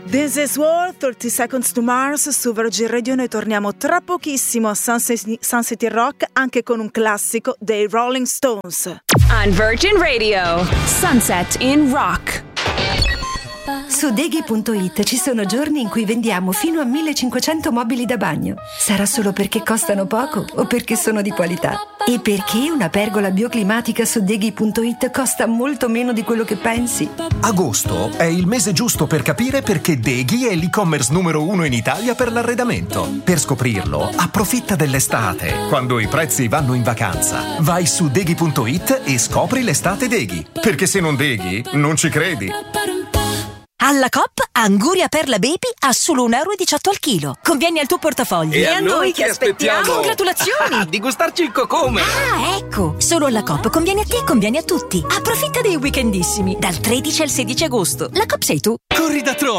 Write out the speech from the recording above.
This is War, 30 Seconds to Mars su Virgin Radio. Noi torniamo tra pochissimo a Sun City Rock, anche con un classico dei Rolling Stones. On Virgin Radio, Sunset in Rock. Su Deghi.it ci sono giorni in cui vendiamo fino a 1500 mobili da bagno. Sarà solo perché costano poco o perché sono di qualità? E perché una pergola bioclimatica su Deghi.it costa molto meno di quello che pensi? Agosto è il mese giusto per capire perché Deghi è l'e-commerce numero 1 in Italia per l'arredamento. Per scoprirlo, approfitta dell'estate, quando i prezzi vanno in vacanza. Vai su Deghi.it e scopri l'estate Deghi. Perché se non Deghi, non ci credi. Alla Coop, Anguria Perla Baby a solo €1,18 al chilo. Conviene al tuo portafoglio. E a noi che aspettiamo? Congratulazioni! Di gustarci il cocome! Ah, ecco! Solo alla Coop conviene a te, conviene a tutti. Approfitta dei weekendissimi, dal 13 al 16 agosto. La Coop sei tu. Corri da Tron!